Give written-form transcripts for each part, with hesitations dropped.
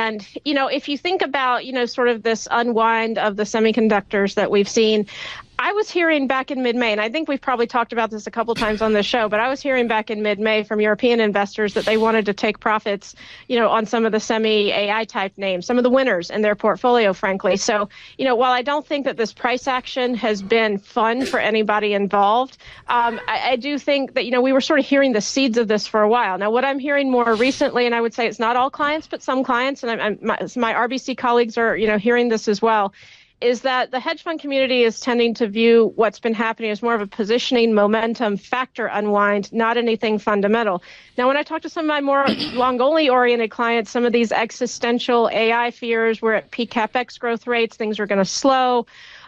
And, if you think about, sort of this unwind of the semiconductors that we've seen, I was hearing back in mid-May, and I think we've probably talked about this a couple times on this show, but I was hearing back in mid-May from European investors that they wanted to take profits, on some of the semi-AI type names, some of the winners in their portfolio, frankly. So, while I don't think that this price action has been fun for anybody involved, I do think that, we were sort of hearing the seeds of this for a while. Now, what I'm hearing more recently, and I would say it's not all clients, but some clients, and my RBC colleagues are, hearing this as well, is that the hedge fund community is tending to view what's been happening as more of a positioning momentum factor unwind, not anything fundamental. Now, when I talk to some of my more long-only oriented clients, some of these existential AI fears, we're at peak CapEx growth rates, things are going to slow.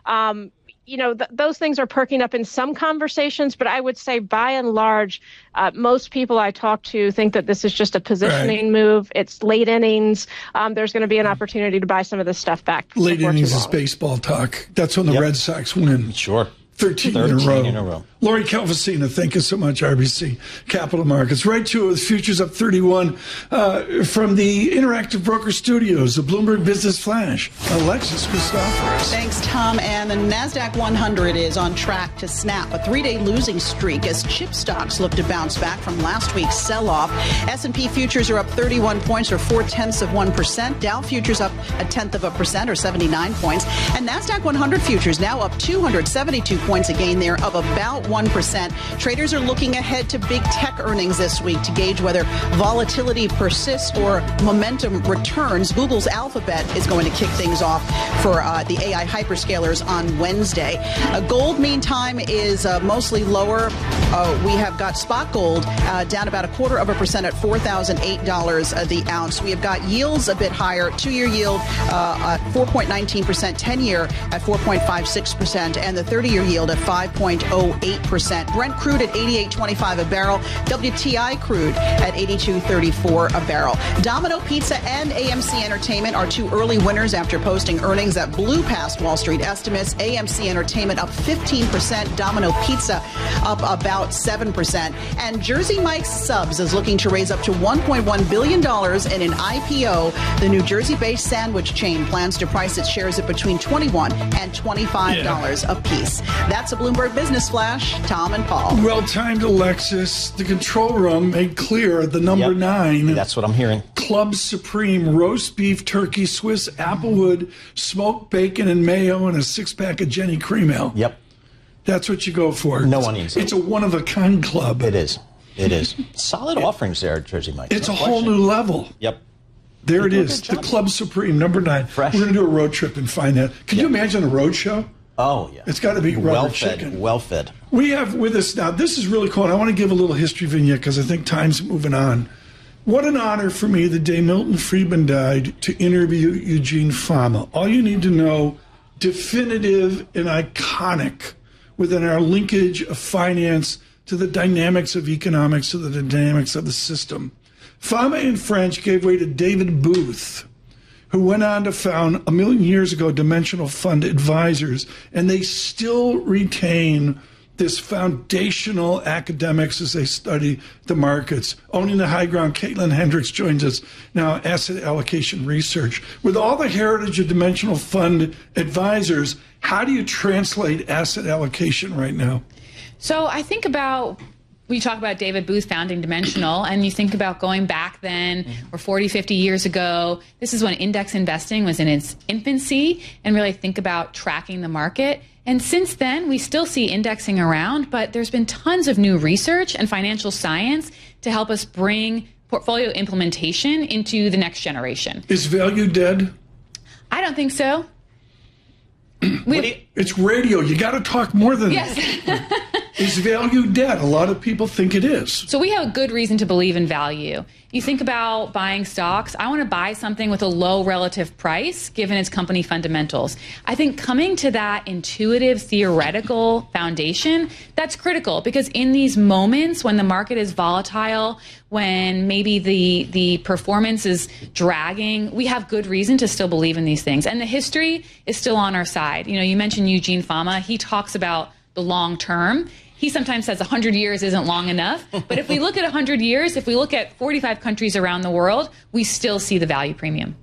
Those things are perking up in some conversations, but I would say by and large, most people I talk to think that this is just a positioning move. It's late innings. There's going to be an opportunity to buy some of this stuff back. Late innings is baseball talk. That's when the Red Sox win. Sure. 13 in a row. Lori Calvasina, thank you so much, RBC Capital Markets. Right to it with futures up 31 from the Interactive Broker Studios, the Bloomberg Business Flash. Alexis Christoforous. Thanks, Tom. And the NASDAQ 100 is on track to snap a 3-day losing streak as chip stocks look to bounce back from last week's sell-off. S&P futures are up 31 points or 0.4%. Dow futures up 0.1% or 79 points. And NASDAQ 100 futures now up 272 points, a gain there of about 1%. Traders are looking ahead to big tech earnings this week to gauge whether volatility persists or momentum returns. Google's Alphabet is going to kick things off for the AI hyperscalers on Wednesday. Gold, meantime, is mostly lower. We have got spot gold down about 0.25% at $4,008 the ounce. We have got yields a bit higher. 2-year yield 4.19%, 10-year at 4.56%, and the 30-year yield at 5.08%. Brent crude at $88.25 a barrel. WTI crude at $82.34 a barrel. Domino Pizza and AMC Entertainment are two early winners after posting earnings that blew past Wall Street estimates. AMC Entertainment up 15%. Domino Pizza up about 7%. And Jersey Mike's Subs is looking to raise up to $1.1 billion in an IPO. The New Jersey-based sandwich chain plans to price its shares at between $21 and $25 a piece. That's a Bloomberg Business Flash. Tom and Paul. Well-timed, Alexis. The control room made clear the number 9. That's what I'm hearing. Club Supreme roast beef, turkey, Swiss applewood, smoked bacon and mayo, and a 6-pack of Jenny Cream Ale. Yep. That's what you go for. No onions. It's a one-of-a-kind club. It is. It is. Solid offerings there at Jersey Mike's. It's a whole new level. Yep. There it is. The Club Supreme, number 9. Fresh. We're going to do a road trip and find that. Can you imagine a road show? Oh, yeah. It's got to be rubber well-fed, chicken. well-fed. We have with us now, this is really cool, and I want to give a little history vignette because I think time's moving on. What an honor for me the day Milton Friedman died to interview Eugene Fama. All you need to know, definitive and iconic within our linkage of finance to the dynamics of economics, to the dynamics of the system. Fama in French gave way to David Booth, who went on to found a million years ago Dimensional Fund Advisors, and they still retain this foundational academics as they study the markets. Owning the high ground, Caitlin Hendricks joins us now, Asset Allocation Research. With all the heritage of Dimensional Fund Advisors, how do you translate asset allocation right now? So I think about, we talk about David Booth founding Dimensional, and you think about going back then, or 40, 50 years ago. This is when index investing was in its infancy, and really think about tracking the market. And since then, we still see indexing around, but there's been tons of new research and financial science to help us bring portfolio implementation into the next generation. Is value dead? I don't think so. It's radio. You got to talk more than that. Is value dead? A lot of people think it is. So we have a good reason to believe in value. You think about buying stocks. I want to buy something with a low relative price, given its company fundamentals. I think coming to that intuitive, theoretical foundation, that's critical, because in these moments when the market is volatile, when maybe the performance is dragging, we have good reason to still believe in these things. And the history is still on our side. You know, you mentioned Eugene Fama. He talks about the long term. He sometimes says 100 years isn't long enough. But if we look at 100 years, if we look at 45 countries around the world, we still see the value premium.